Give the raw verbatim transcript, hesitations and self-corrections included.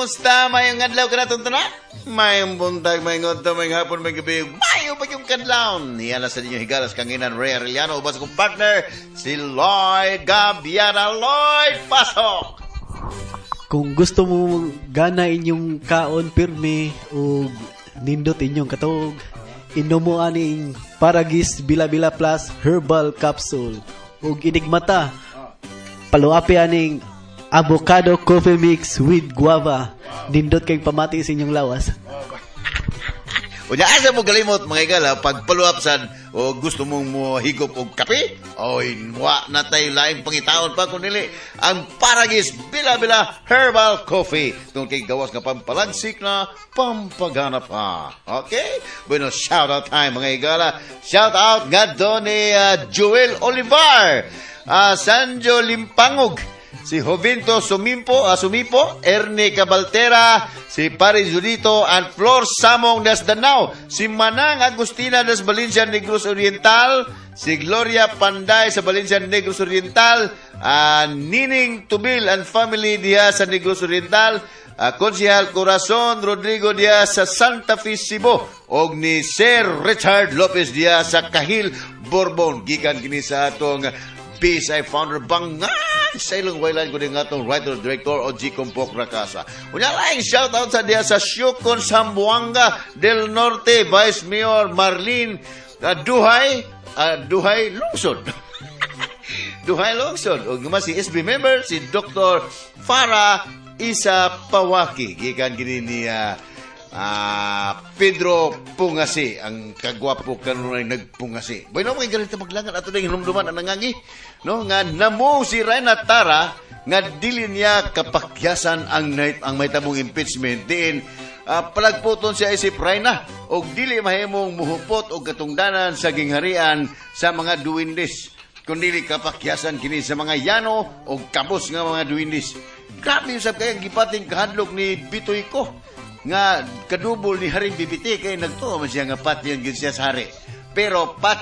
kumusta? Mayong adlaw ka na tuntuna? Mayong buntag, mayong odto, mayong hapon, mayong gabi. Mayo pa yung kadlaw. Niyala sa ninyong higalas kanginan, Ray Arellano. Ubas kong partner, si Lloyd Gabiana. Lloyd, pasok! Kung gusto mo gana inyong kaon pirmi o nindot inyong katog, inom mo aning Paragis Bila-Bila Plus Herbal Capsule. O idigmata, paluapi aning avocado coffee mix with guava. Nindot kayong pamati sa inyong lawas. Unya asa mo galimot mga igala pag paluapsan o gusto mong mo higop og kape? Oy, wa na tayo laing pangitaon pa kunili ang Paragis Bila-Bila Herbal Coffee. Tungkol kay gawas nga pampalansik na pampagana pa. Okay? Bueno, shout out time mga igala. Shout out nga doon ni uh, Joel Olivar, uh, Sanjo Limpangog, si Jovinto Sumimpo, uh, Sumipo, Ernie Cabaltera, si Paris Judito, and Flor Samong das Danao, si Manang Agustina das Valencia Negros Oriental, si Gloria Panday sa Valencia Negros Oriental, uh, Nining Tubil and family diya sa Negros Oriental, uh, Konsehal Corazon Rodrigo diya sa Santa Fe, Cebu, og ni Sir Richard Lopez diya sa Kahil, Bourbon. Gikan kini sa atong B S I founder bangan sa ilang wailan ko din nga itong writer, director o G. Compok Rakasa. Unya lang, shoutout sa diya sa Syukon, Sambuanga del Norte, Vice Mayor Marlene uh, Duhay, uh, Duhay Lungsod. Duhay Lungsod. O nga si S B member, si Doctor Farah Isa Pawaki. Gikan gini ni uh, Uh, Pedro Pungasi, ang kagwapo kanunay nagpungasi. Boy, no, may ganito maglangan ato na yung hinumduman ang nangangi. No, nga namo si Reyna Tara, nga dili niya kapakyasan ang, night, ang may tabong impeachment. Diin, uh, palagputon siya isip Reyna, o dili mahimong muhupot o katungdanan sa gingharian sa mga duwindis. Kung dili kapakyasan kini sa mga yano o kabos nga mga duwindis. Grabe yung sab kayang gipating kahadlok ni Bitoy ko, nga kadubol ni Haring Bibiti kay nagtuo man siya nga pati ang siya sa hari. Pero pati